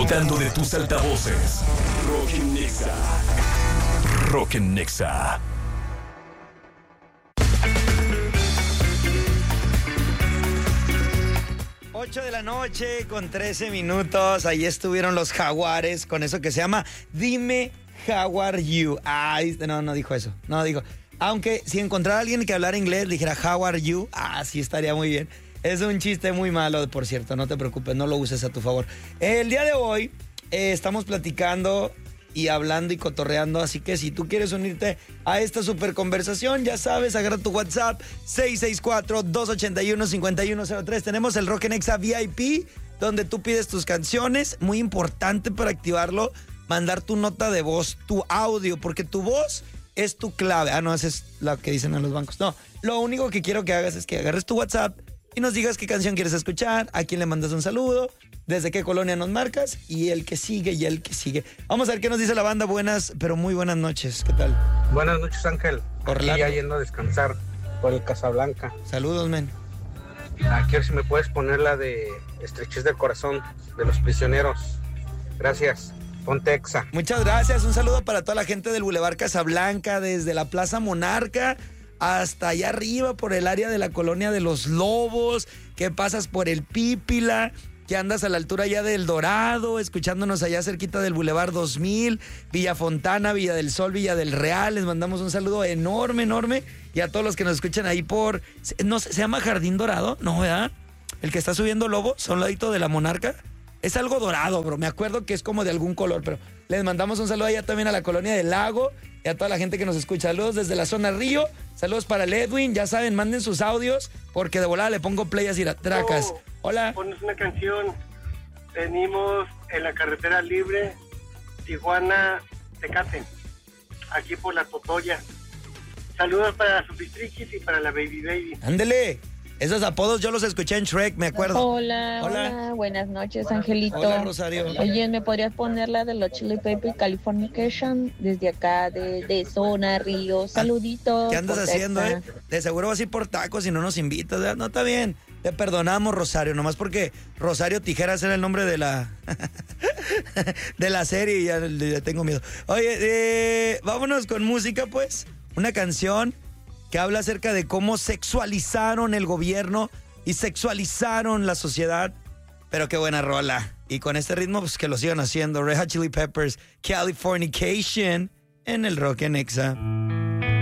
Explotando de tus altavoces. Rock en Nexa. Rock en Nexa. De la noche con 13 minutos. Ahí estuvieron los Jaguares con eso que se llama Dime How Are You. Ay, no dijo eso. No dijo. Aunque si encontrara a alguien que hablara inglés, dijera How Are You. Sí estaría muy bien. Es un chiste muy malo, por cierto. No te preocupes, no lo uses a tu favor. El día de hoy estamos platicando y hablando y cotorreando, así que si tú quieres unirte a esta super conversación, ya sabes, agarra tu WhatsApp 664-281-5103. Tenemos el Rock en Nexa VIP, donde tú pides tus canciones. Muy importante para activarlo, mandar tu nota de voz, tu audio, porque tu voz es tu clave. No, esa es la que dicen en los bancos. No, lo único que quiero que hagas es que agarres tu WhatsApp y nos digas qué canción quieres escuchar, a quién le mandas un saludo, desde qué colonia nos marcas y el que sigue. Vamos a ver qué nos dice la banda. Buenas, pero muy buenas noches. ¿Qué tal? Buenas noches, Ángel. Aquí ya yendo a descansar por el Casablanca. Saludos, men. Aquí a ver si me puedes poner la de Estrechez del Corazón de Los Prisioneros. Gracias. Ponte Exa. Muchas gracias. Un saludo para toda la gente del Boulevard Casablanca, desde la Plaza Monarca hasta allá arriba por el área de la colonia de Los Lobos, que pasas por el Pípila, que andas a la altura ya del Dorado, escuchándonos allá cerquita del Boulevard 2000, Villa Fontana, Villa del Sol, Villa del Real. Les mandamos un saludo enorme. Y a todos los que nos escuchan ahí por... No sé, ¿se llama Jardín Dorado? No, ¿verdad? El que está subiendo Lobos, a un ladito de la Monarca. Es algo dorado, bro. Me acuerdo que es como de algún color, pero les mandamos un saludo allá también a la colonia del Lago y a toda la gente que nos escucha. Saludos desde la zona Río. Saludos para el Edwin. Ya saben, manden sus audios porque de volada le pongo play así a tracas. Hola. Pones una canción. Venimos en la carretera libre Tijuana-Tecate, aquí por la Totoya. Saludos para Supistriquis y para la Baby. Ándele. Esos apodos yo los escuché en Shrek, me acuerdo. Hola, buenas noches, Angelito. Hola, Rosario. Oye, ¿me podrías poner la de los Chili Peppers Californication desde acá, de zona, Río? Saluditos. ¿Qué andas haciendo, De seguro vas a ir por tacos y no nos invitas, ¿verdad? No, está bien. Te perdonamos, Rosario, nomás porque Rosario Tijeras era el nombre de la de la serie y ya tengo miedo. Oye, vámonos con música, pues. Una canción que habla acerca de cómo sexualizaron el gobierno y sexualizaron la sociedad. Pero qué buena rola. Y con este ritmo, pues que lo sigan haciendo. Red Hot Chili Peppers, Californication, en el Rock en Nexa.